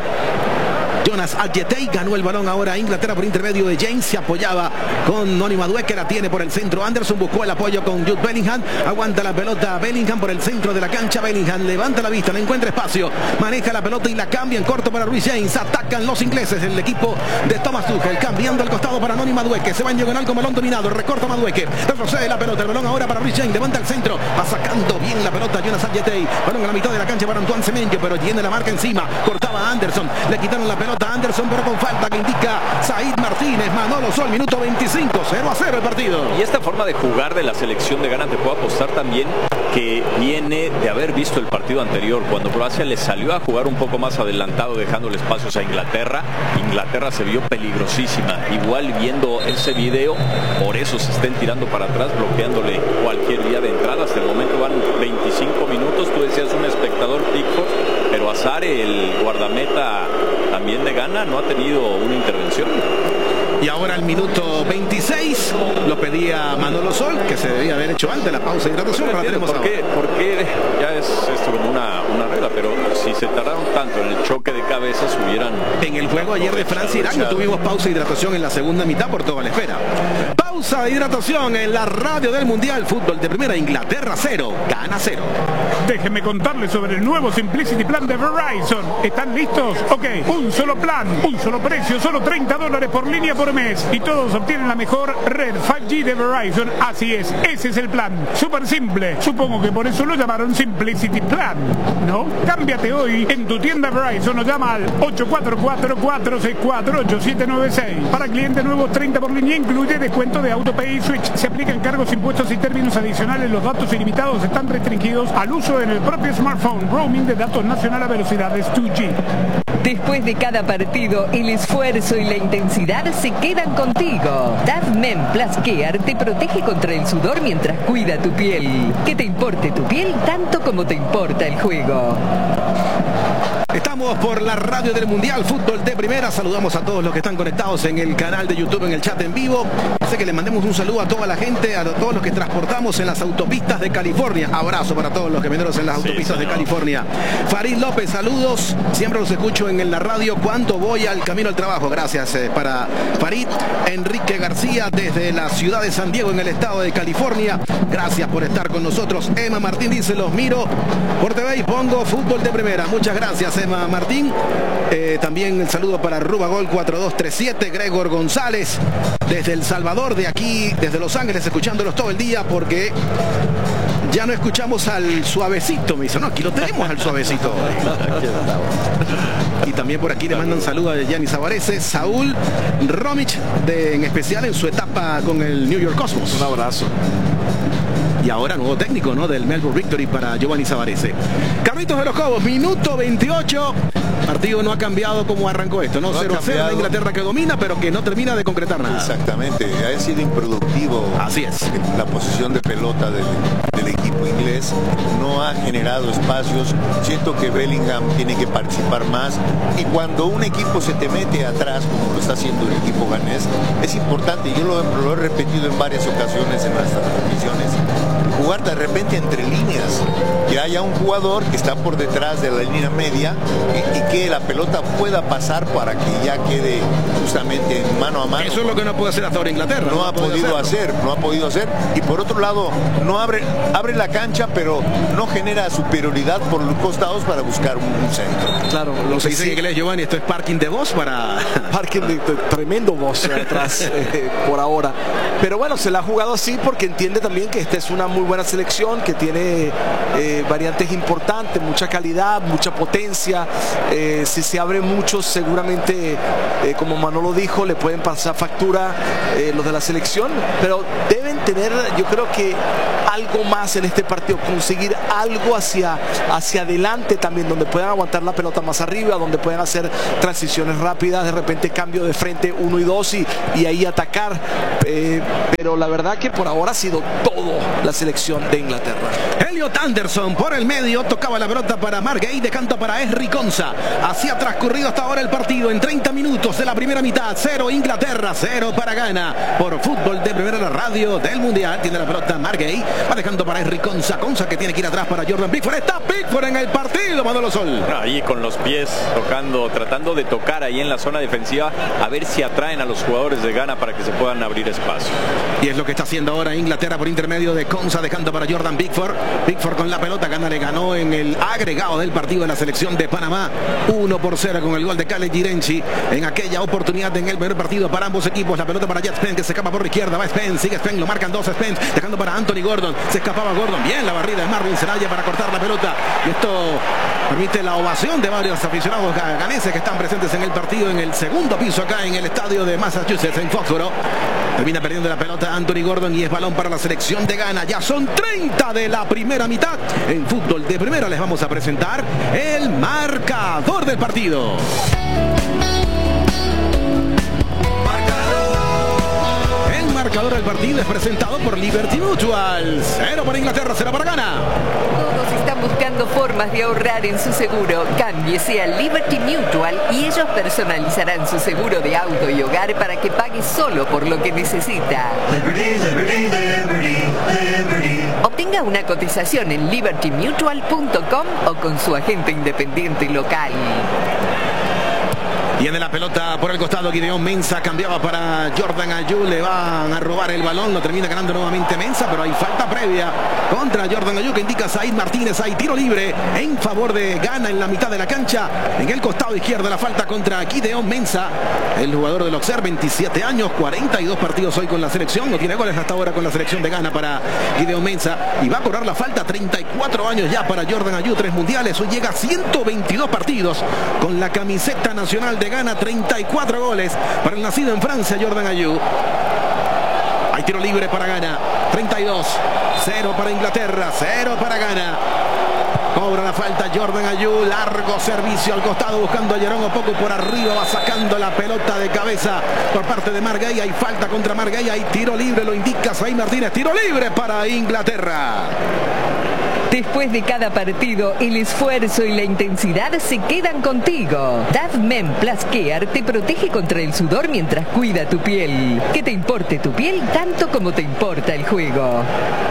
Jonas Adjetey. Ganó el balón ahora Inglaterra por intermedio de James. Se apoyaba con Noni Madueque, la tiene por el centro Anderson. Buscó el apoyo con Jude Bellingham. Aguanta la pelota Bellingham por el centro de la cancha. Bellingham levanta la vista, no encuentra espacio. Maneja la pelota y la cambia en corto para Reece James. Atacan los ingleses, el equipo de Thomas Tuchel. Cambiando al costado para Noni Madueque. Se va en diagonal con balón dominado. Recorta Madueque. Retrocede la pelota. El balón ahora para Reece James. Levanta el centro. Va sacando bien la pelota Jonas Adjetey. Balón a la mitad de la cancha para Antoine Semenyo, pero tiene la marca encima. Cortaba a Anderson. Le quitaron la pelota a Anderson, pero con falta que indica Said Martínez. Manolo Sol, minuto 25, 0-0 el partido. Y esta forma de jugar de la selección de Ghana te puedo apostar también que viene de haber visto el partido anterior, cuando Croacia le salió a jugar un poco más adelantado, dejándole espacios a Inglaterra. Inglaterra se vio peligrosísima. Igual viendo ese video, por eso se estén tirando para atrás, bloqueándole cualquier vía de entrada. Hasta el momento van 25 minutos. Tú decías un espectador Pickford, pero Azar, el guardameta también de Ghana, no ha tenido una intervención. Y ahora el minuto 26 lo pedía Manolo Sol, que se debía haber hecho antes la pausa de hidratación. No entiendo por qué ya es esto como una regla, pero si se tardaron tanto en el choque de cabezas, hubieran... En el juego ayer de Francia-Irán no tuvimos pausa de hidratación en la segunda mitad por toda la espera. Pausa de hidratación en la radio del Mundial. Fútbol de primera, Inglaterra 0, Ghana 0. Déjenme contarles sobre el nuevo Simplicity Plan de Verizon. ¿Están listos? Ok, un solo plan, un solo precio, solo $30 por línea por mes. Y todos obtienen la mejor red 5G de Verizon. Así es, ese es el plan. Súper simple. Supongo que por eso lo llamaron Simplicity Plan, ¿no? Cámbiate hoy en tu tienda Verizon o llama al 844-464-8796. Para clientes nuevos, 30 por línea, incluye descuento de AutoPay y Switch. Se aplican cargos, impuestos y términos adicionales. Los datos ilimitados están restringidos al uso en el propio smartphone. Roaming de datos nacional a velocidades 2G. Después de cada partido, el esfuerzo y la intensidad se quedan contigo. Dove Men Plus Care te protege contra el sudor mientras cuida tu piel. Que te importe tu piel tanto como te importa el juego. Estamos por la radio del Mundial Fútbol de Primera. Saludamos a todos los que están conectados en el canal de YouTube, en el chat en vivo. Así que le mandemos un saludo a toda la gente, a todos los que transportamos en las autopistas de California. Abrazo para todos los camioneros en las autopistas de California. Farid López, saludos. Siempre los escucho en la radio cuando voy al camino al trabajo. Gracias para Farid. Enrique García desde la ciudad de San Diego, en el estado de California. Gracias por estar con nosotros. Emma Martín dice: los miro por TV y pongo Fútbol de Primera. Muchas gracias, Emma Martín. También el saludo para Rubagol 4237, Gregor González desde El Salvador, de aquí, desde Los Ángeles, escuchándolos todo el día porque ya no escuchamos al Suavecito. Me dice, no, aquí lo tenemos al Suavecito. Y también por aquí le mandan saludos a Gianni Zavarese, Saúl Romich, en especial en su etapa con el New York Cosmos. Un abrazo. Y ahora nuevo técnico, ¿no?, del Melbourne Victory para Giovanni Zavarese. Carlitos de los Cobos, minuto 28. Partido no ha cambiado como arrancó esto, ¿no? 0-0, la Inglaterra que domina, pero que no termina de concretar nada. Exactamente, ha sido improductivo. Así es. La posición de pelota del equipo inglés no ha generado espacios. Siento que Bellingham tiene que participar más. Y cuando un equipo se te mete atrás, como lo está haciendo el equipo ganés, es importante, yo lo he repetido en varias ocasiones en nuestras transmisiones, jugar de repente entre líneas, que haya un jugador que está por detrás de la línea media y que la pelota pueda pasar para que ya quede justamente mano a mano. Eso es lo que no puede hacer hasta ahora Inglaterra. No ha podido hacer. Y por otro lado, no abre la cancha, pero no genera superioridad por los costados para buscar un centro. Claro, lo que dice en inglés, Giovanni, esto es parking de voz para... Parking de tremendo voz atrás por ahora. Pero bueno, se la ha jugado así porque entiende también que esta es una muy buena selección, que tiene variantes importantes, mucha calidad, mucha potencia. Si se abre mucho, seguramente, como Manolo dijo, le pueden pasar factura los de la selección, pero deben tener, yo creo que algo más en este partido, conseguir algo hacia adelante también, donde puedan aguantar la pelota más arriba, donde puedan hacer transiciones rápidas, de repente cambio de frente 1 y 2 y ahí atacar. Pero la verdad que por ahora ha sido todo la selección de Inglaterra. Elliot Anderson por el medio, tocaba la pelota para Margay, de canto para Henry Konsa. Así ha transcurrido hasta ahora el partido en 30 minutos de la primera mitad. 0 Inglaterra, 0 para Ghana. Por Fútbol de Primera, la radio del Mundial. Tiene la pelota Margay, va dejando para Henry Konsa. Konsa que tiene que ir atrás para Jordan Pickford. Está Pickford en el partido, Manolo Sol. Ahí con los pies tocando, tratando de tocar ahí en la zona defensiva, a ver si atraen a los jugadores de Ghana para que se puedan abrir espacio. Y es lo que está haciendo ahora Inglaterra por intermedio de Konsa, dejando para Jordan Pickford. Pickford con la pelota, Ghana le ganó en el agregado del partido de la selección de Panamá 1-0 con el gol de Khaled Jirenchi en aquella oportunidad en el primer partido para ambos equipos. La pelota para Jet Spence, que se escapa por la izquierda, va Spence, sigue Spence, lo marcan dos Spence, dejando para Anthony Gordon, se escapaba Gordon, bien la barrida de Marvin Zelaya para cortar la pelota, y esto permite la ovación de varios aficionados ganeses que están presentes en el partido en el segundo piso acá en el estadio de Massachusetts en Foxborough. Termina perdiendo la pelota Anthony Gordon y es balón para la selección de Ghana. Ya son 30 de la primera mitad. En Fútbol de Primera les vamos a presentar el marcador del partido. El marcador del partido es presentado por Liberty Mutual. 0 para Inglaterra, 0 para Ghana. Todos están buscando formas de ahorrar en su seguro. Cámbiese a Liberty Mutual y ellos personalizarán su seguro de auto y hogar para que pague solo por lo que necesita. Obtenga una cotización en libertymutual.com o con su agente independiente local. Viene la pelota por el costado, Gideon Mensah cambiaba para Jordan Ayew, le van a robar el balón, lo termina ganando nuevamente Mensah, pero hay falta previa contra Jordan Ayew que indica Said Martínez. Hay tiro libre en favor de Ghana en la mitad de la cancha, en el costado izquierdo la falta contra Gideon Mensah, el jugador del Auxerre, 27 años, 42 partidos hoy con la selección, no tiene goles hasta ahora con la selección de Ghana para Gideon Mensah, y va a cobrar la falta, 34 años ya para Jordan Ayew, 3 mundiales, hoy llega a 122 partidos con la camiseta nacional de Ghana, 34 goles para el nacido en Francia Jordan Ayew. Hay tiro libre para Ghana, 32, 0 para Inglaterra, 0 para Ghana. Cobra la falta Jordan Ayew, largo servicio al costado buscando a Jerome Opoku, por arriba va sacando la pelota de cabeza por parte de Margay. Hay falta contra Margay, hay tiro libre, lo indica Said Martínez, tiro libre para Inglaterra. Después de cada partido, el esfuerzo y la intensidad se quedan contigo. Dove Men Plus Care te protege contra el sudor mientras cuida tu piel. Que te importe tu piel tanto como te importa el juego.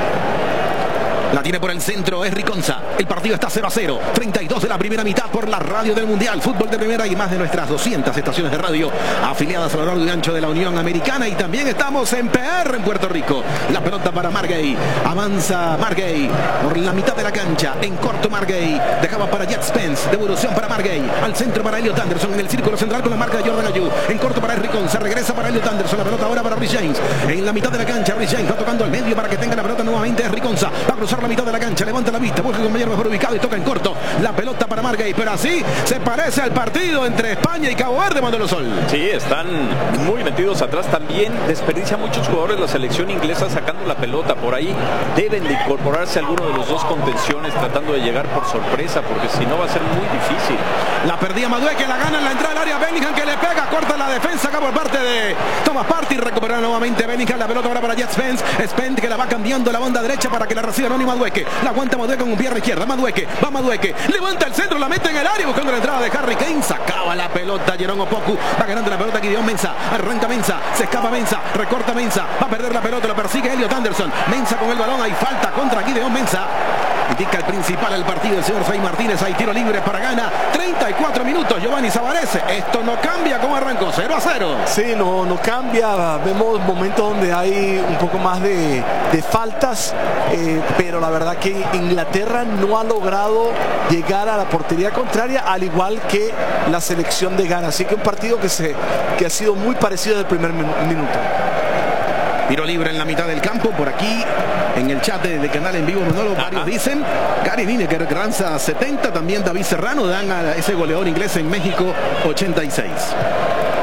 La tiene por el centro Henry Konsa. El partido está 0-0. 32 de la primera mitad por la radio del Mundial. Fútbol de Primera y más de nuestras 200 estaciones de radio afiliadas a lo largo y ancho de la Unión Americana. Y también estamos en PR en Puerto Rico. La pelota para Margay. Avanza Margay por la mitad de la cancha. En corto Margay. Dejaba para Jet Spence. Devolución para Margay. Al centro para Elliot Anderson. En el círculo central con la marca de Jordan Ayew. En corto para Henry Konsa. Regresa para Elliot Anderson. La pelota ahora para Rhys James. En la mitad de la cancha Rhys James va tocando al medio para que tenga la pelota nuevamente Henry Konsa. Va a cruzar la mitad de la cancha, levanta la vista, busca un compañero mejor ubicado y toca en corto la pelota para Margay, pero así se parece al partido entre España y Cabo Verde, Manolo Sol. Sí, están muy metidos atrás, también desperdicia muchos jugadores la selección inglesa sacando la pelota por ahí, deben de incorporarse alguno de los dos contenciones tratando de llegar por sorpresa, porque si no va a ser muy difícil. La perdía Madueke, la gana en la entrada del área, Bellingham que le pega, corta la defensa acá por parte de Thomas Partey, recupera nuevamente Bellingham, la pelota ahora para Jet Spence, Spence que la va cambiando la banda derecha para que la reciba Noni Madueke, la aguanta Madueke con un pierna izquierda, Madueke, va Madueke, levanta el centro, la mete en el área buscando la entrada de Harry Kane, sacaba la pelota Jerome Opoku, va ganando la pelota Gideon Mensah, arranca Mensah, se escapa Mensah, recorta Mensah, va a perder la pelota, lo persigue Elliot Anderson, Mensah con el balón, hay falta contra Gideon Mensah, indica el principal del partido el señor Said Martínez, hay tiro libre para Ghana, 34 minutos, Giovanni Savarese, esto no cambia como arrancó, 0-0. Sí, no cambia, vemos momentos donde hay un poco más de faltas, pero la verdad que Inglaterra no ha logrado llegar a la portería contraria, al igual que la selección de Ghana, así que un partido que ha sido muy parecido desde el primer minuto. Tiro libre en la mitad del campo, por aquí en el chat de canal en vivo Manolo, varios dicen, Gary Lineker que lanza 70, también David Serrano dan a ese goleador inglés en México 86.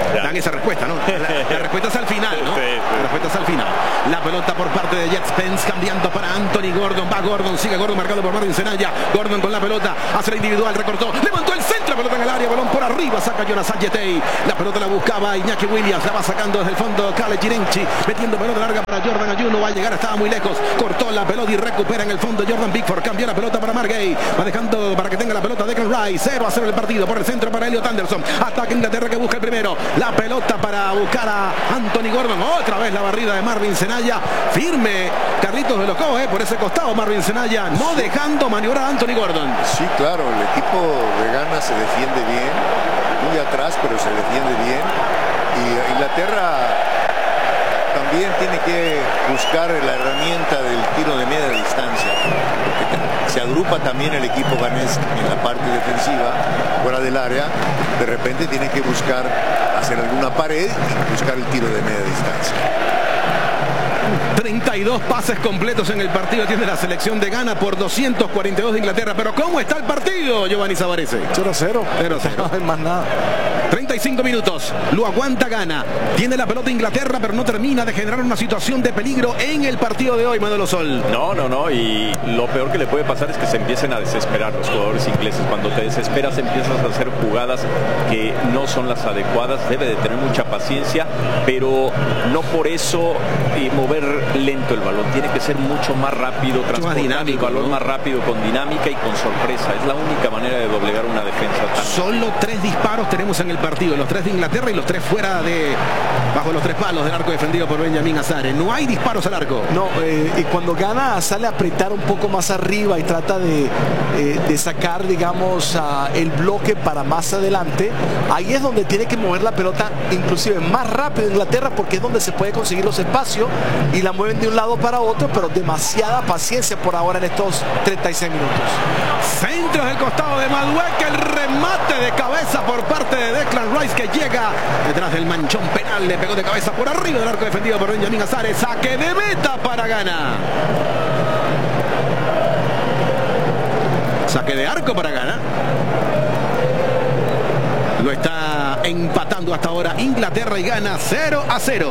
dan esa respuesta, ¿no? La respuesta es al final, ¿no? La respuesta es al final. La pelota por parte de Jet Spence, cambiando para Anthony Gordon. Va Gordon, sigue Gordon, marcado por Marvin Senaya. Gordon con la pelota, hace la individual, recortó, levantó el centro, pelota en el área, balón por arriba, saca Jonas Ayetey. La pelota la buscaba Iñaki Williams, la va sacando desde el fondo Kale Girenchi, metiendo pelota larga para Jordan Ayew, no va a llegar, estaba muy lejos, cortó la pelota y recupera en el fondo Jordan Pickford, cambió la pelota para Margay, va dejando para que tenga la pelota Declan Rice, 0-0 el partido, por el centro para Elliot Anderson, ataca Inglaterra que busca el primero, la pelota para buscar a Anthony Gordon, otra vez la barrida de Marvin Senaya, firme Carlitos de Locó, por ese costado Marvin Senaya, no dejando maniobrar a Anthony Gordon. Sí, claro, el equipo de Ghana se defiende bien, muy atrás, pero se defiende bien. Y Inglaterra también tiene que buscar la herramienta del tiro de media distancia, porque se agrupa también el equipo ganés en la parte defensiva, fuera del área. De repente tiene que buscar hacer alguna pared y buscar el tiro de media distancia. 32 pases completos en el partido tiene la selección de Ghana por 242 de Inglaterra. Pero ¿cómo está el partido, Giovanni Savarese? 0-0. No hay más nada. 35 minutos, lo aguanta Ghana. Tiene la pelota Inglaterra, pero no termina de generar una situación de peligro en el partido de hoy, Manolo Sol. No, y lo peor que le puede pasar es que se empiecen a desesperar los jugadores ingleses. Cuando te desesperas empiezas a hacer jugadas que no son las adecuadas. Debe de tener mucha paciencia, pero no por eso mover lento el balón. Tiene que ser mucho más rápido, transportar el balón más rápido, con dinámica y con sorpresa. Es la única manera de doblegar una defensa tan... Solo 3 disparos tenemos en el partido, los 3 de Inglaterra y los 3 fuera de, bajo los 3 palos del arco defendido por Benjamin Azare. No hay disparos al arco. No, y cuando Ghana sale a apretar un poco más arriba y trata de sacar, digamos, el bloque para más adelante, ahí es donde tiene que mover la pelota inclusive más rápido Inglaterra, porque es donde se puede conseguir los espacios y la mueven de un lado para otro, pero demasiada paciencia por ahora en estos 36 minutos. Centro del costado de Madueke, el remate de cabeza por parte de Declan Rice, que llega detrás del manchón penal, le pegó de cabeza por arriba del arco defendido por Benjamin Azare. Saque de meta para Ghana. Saque de arco para Ghana. Lo está empatando hasta ahora Inglaterra y Ghana 0-0.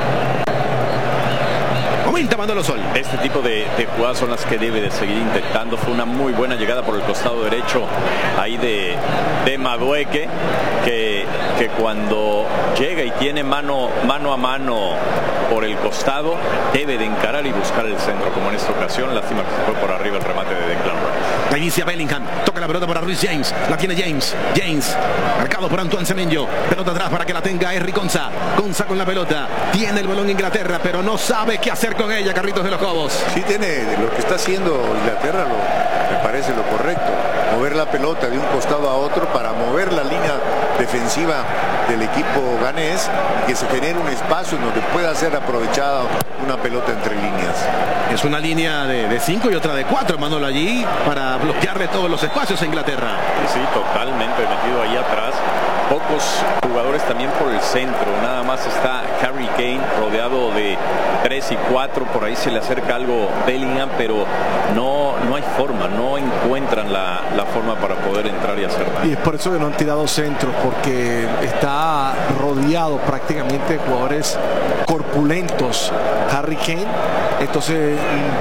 Comenta Manolo Sol. Este tipo de jugadas son las que debe de seguir intentando. Fue una muy buena llegada por el costado derecho ahí de Madueke, que cuando llega y tiene mano a mano por el costado, debe de encarar y buscar el centro, como en esta ocasión. Lástima que se fue por arriba el remate de Declan Rice. La inicia Bellingham, toca la pelota para Ruiz James, la tiene James, marcado por Antoine Semenyo, pelota atrás para que la tenga Henry Konsa con la pelota, tiene el balón Inglaterra, pero no sabe qué hacer con ella, Carlitos de los Cobos. Sí, tiene lo que está haciendo Inglaterra, me parece lo correcto, mover la pelota de un costado a otro para mover la línea defensiva del equipo ganés, que se genere un espacio en donde pueda ser aprovechada una pelota entre líneas. Es una línea de 5 y otra de 4, Manolo, allí para bloquearle todos los espacios a Inglaterra. Sí, totalmente metido ahí atrás. Pocos jugadores también por el centro, nada más está Harry Kane rodeado de 3 y 4, por ahí se le acerca algo Bellingham, pero no hay forma, no encuentran la forma para poder entrar y hacer nada. Y es por eso que no han tirado centros, porque está rodeado prácticamente de jugadores corpulentos Harry Kane, entonces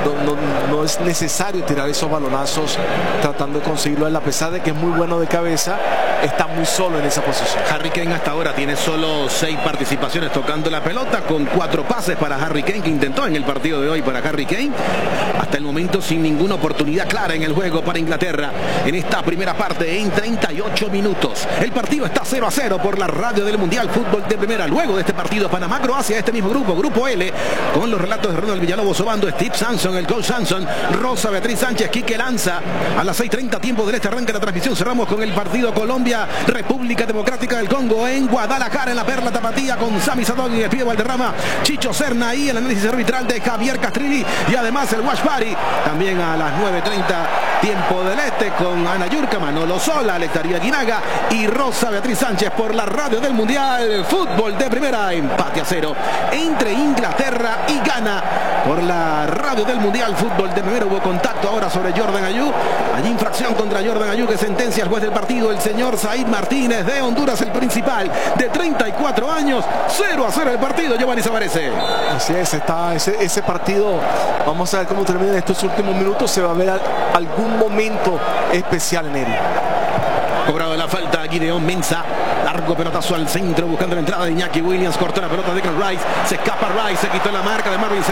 no es necesario tirar esos balonazos tratando de conseguirlo él, a pesar de que es muy bueno de cabeza, está muy solo en esa posición. Harry Kane hasta ahora tiene solo 6 participaciones tocando la pelota, con 4 pases para Harry Kane, que intentó en el partido de hoy para Harry Kane. Hasta el momento sin ninguna oportunidad clara en el juego para Inglaterra en esta primera parte en 38 minutos. El partido está 0-0 por la radio del Mundial Fútbol de Primera. Luego de este partido, Panamá-Croacia, este mismo grupo L, con los relatos de Ronald Villalobos Obando, Steve Sanson, el coach Sanson, Rosa Beatriz Sánchez, Quique Lanza. A las 6:30 tiempo del este arranca la transmisión. Cerramos con el partido Colombia-República Democrática del Congo en Guadalajara, en la Perla Tapatía, con Sami Sadogui, el Pío Valderrama, Chicho Serna y el análisis arbitral de Javier Castrilli, y además el Watch Party también a las 9:30 tiempo del este, con Ana Yurka, Manolo Sola, Alectaría Guinaga y Rosa Beatriz Sánchez por la radio del Mundial Fútbol de Primera. Empate a 0 entre Inglaterra y Ghana. por la radio del Mundial Fútbol. De primero hubo contacto ahora sobre Jordan Ayew. Allí infracción contra Jordan Ayew que sentencia al juez del partido, el señor Said Martínez de Honduras, el principal, de 34 años. 0-0 el partido, Giovanni Savarese. Así es, está ese partido. Vamos a ver cómo termina en estos últimos minutos. Se va a ver algún momento especial en él. Cobrado la falta, Gideon Mensah. Largo pelotazo al centro buscando la entrada de Iñaki Williams. Cortó la pelota de Declan Rice. Se escapa Rice, se quitó la marca de Marvin